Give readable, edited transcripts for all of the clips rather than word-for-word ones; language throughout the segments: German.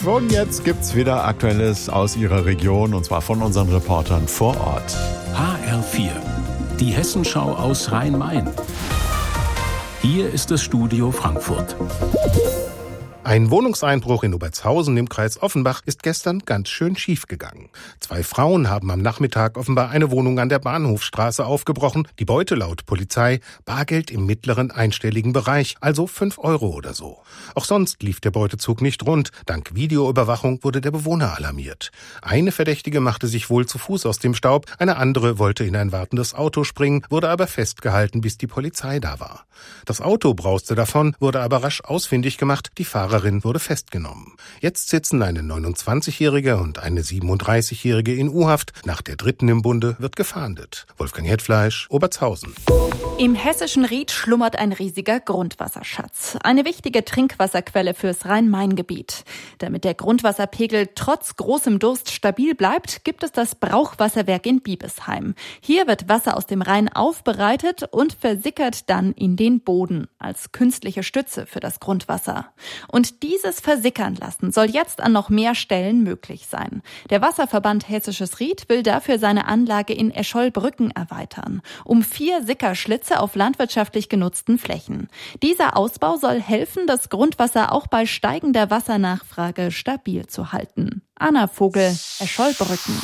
Und jetzt gibt's wieder Aktuelles aus Ihrer Region, und zwar von unseren Reportern vor Ort. HR4, die Hessenschau aus Rhein-Main. Hier ist das Studio Frankfurt. Ein Wohnungseinbruch in Obertshausen im Kreis Offenbach ist gestern ganz schön schief gegangen. 2 Frauen haben am Nachmittag offenbar eine Wohnung an der Bahnhofstraße aufgebrochen. Die Beute laut Polizei: Bargeld im mittleren einstelligen Bereich, also 5 Euro oder so. Auch sonst lief der Beutezug nicht rund. Dank Videoüberwachung wurde der Bewohner alarmiert. Eine Verdächtige machte sich wohl zu Fuß aus dem Staub, eine andere wollte in ein wartendes Auto springen, wurde aber festgehalten, bis die Polizei da war. Das Auto brauste davon, wurde aber rasch ausfindig gemacht, die Fahrerin wurde festgenommen. Jetzt sitzen eine 29-Jährige und eine 37-Jährige in U-Haft. Nach der dritten im Bunde wird gefahndet. Wolfgang Hetfleisch, Obertshausen. Im hessischen Ried schlummert ein riesiger Grundwasserschatz. Eine wichtige Trinkwasserquelle fürs Rhein-Main-Gebiet. Damit der Grundwasserpegel trotz großem Durst stabil bleibt, gibt es das Brauchwasserwerk in Biebesheim. Hier wird Wasser aus dem Rhein aufbereitet und versickert dann in den Boden als künstliche Stütze für das Grundwasser. Und dieses Versickern lassen soll jetzt an noch mehr Stellen möglich sein. Der Wasserverband Hessisches Ried will dafür seine Anlage in Escholbrücken erweitern, um 4 Sickerschlitze auf landwirtschaftlich genutzten Flächen. Dieser Ausbau soll helfen, das Grundwasser auch bei steigender Wassernachfrage stabil zu halten. Anna Vogel, Escholbrücken.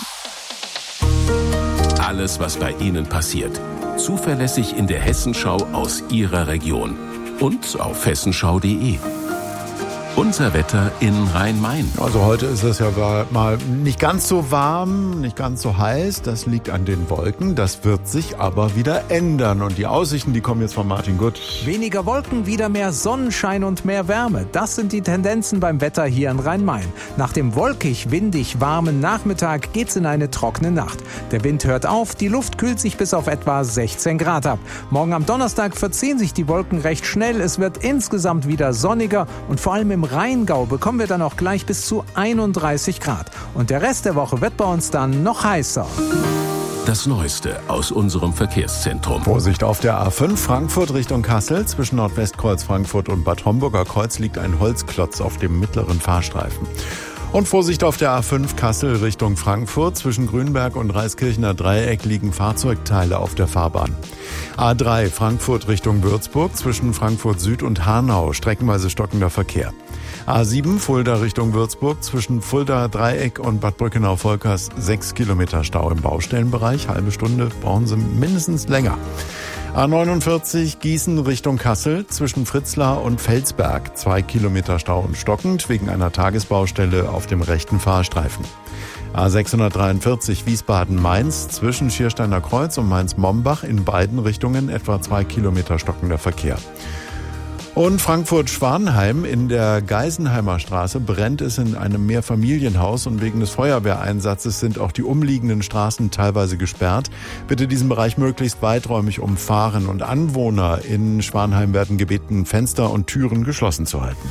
Alles, was bei Ihnen passiert. Zuverlässig in der Hessenschau aus Ihrer Region. Und auf hessenschau.de. Unser Wetter in Rhein-Main. Also heute ist es ja mal nicht ganz so warm, nicht ganz so heiß. Das liegt an den Wolken. Das wird sich aber wieder ändern. Und die Aussichten, die kommen jetzt von Martin Gutt. Weniger Wolken, wieder mehr Sonnenschein und mehr Wärme. Das sind die Tendenzen beim Wetter hier in Rhein-Main. Nach dem wolkig, windig, warmen Nachmittag geht's in eine trockene Nacht. Der Wind hört auf, die Luft kühlt sich bis auf etwa 16 Grad ab. Morgen am Donnerstag verziehen sich die Wolken recht schnell. Es wird insgesamt wieder sonniger und vor allem im Rheingau bekommen wir dann auch gleich bis zu 31 Grad. Und der Rest der Woche wird bei uns dann noch heißer. Das Neueste aus unserem Verkehrszentrum. Vorsicht auf der A5 Frankfurt Richtung Kassel. Zwischen Nordwestkreuz Frankfurt und Bad Homburger Kreuz liegt ein Holzklotz auf dem mittleren Fahrstreifen. Und Vorsicht auf der A5 Kassel Richtung Frankfurt. Zwischen Grünberg und Reiskirchener Dreieck liegen Fahrzeugteile auf der Fahrbahn. A3 Frankfurt Richtung Würzburg. Zwischen Frankfurt Süd und Hanau streckenweise stockender Verkehr. A7 Fulda Richtung Würzburg. Zwischen Fulda Dreieck und Bad Brückenau-Volkers 6 Kilometer Stau im Baustellenbereich. Halbe Stunde brauchen Sie mindestens länger. A49 Gießen Richtung Kassel, zwischen Fritzlar und Felsberg 2 Kilometer Stau und stockend wegen einer Tagesbaustelle auf dem rechten Fahrstreifen. A643 Wiesbaden-Mainz, zwischen Schiersteiner Kreuz und Mainz-Mombach in beiden Richtungen etwa 2 Kilometer stockender Verkehr. Und Frankfurt-Schwanheim in der Geisenheimer Straße brennt es in einem Mehrfamilienhaus und wegen des Feuerwehreinsatzes sind auch die umliegenden Straßen teilweise gesperrt. Bitte diesen Bereich möglichst weiträumig umfahren und Anwohner in Schwanheim werden gebeten, Fenster und Türen geschlossen zu halten.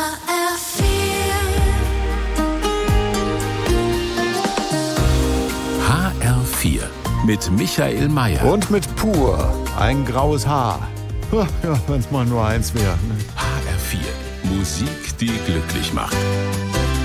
HR4 mit Michael Mayer. Und mit Pur, ein graues Haar. Ja, wenn es mal nur eins wäre. HR4, Musik, die glücklich macht.